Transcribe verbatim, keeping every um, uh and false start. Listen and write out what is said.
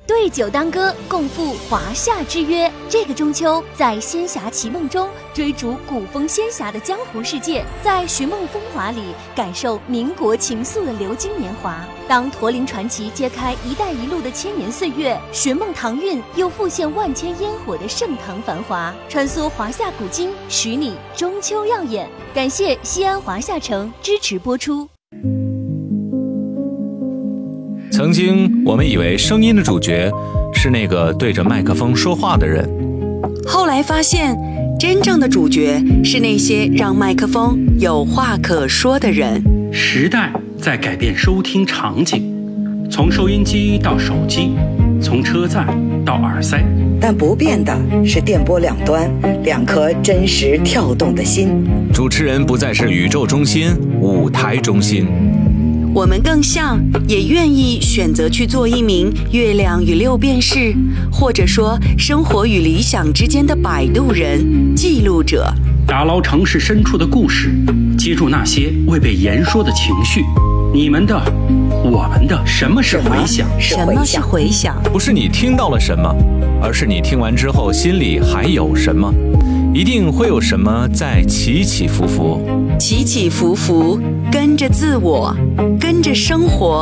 对酒当歌，共赴华夏之约。这个中秋，在仙侠奇梦中追逐古风仙侠的江湖世界，在寻梦风华里感受民国情愫的流金年华。当驼铃传奇揭开“一带一路”的千年岁月，寻梦唐韵又复现万千烟火的盛唐繁华，穿梭华夏古今，许你中秋耀眼。感谢西安华夏城支持播出。 曾经我们以为声音的主角是那个对着麦克风说话的人， 后来发现真正的主角是那些让麦克风有话可说的人。 时代在改变收听场景，从收音机到手机，从车载到耳塞， 但不变的是电波两端两颗真实跳动的心。 主持人不再是宇宙中心、舞台中心， 我们更像，也愿意选择去做一名月亮与六便士，或者说生活与理想之间的摆渡人、记录者， 打捞城市深处的故事，接住那些未被言说的情绪。你们的，我们的，什么是回响？ 什么是回响？ 不是你听到了什么，而是你听完之后心里还有什么。一定会有什么在起起伏伏， 起起伏伏，跟着自我，跟着生活。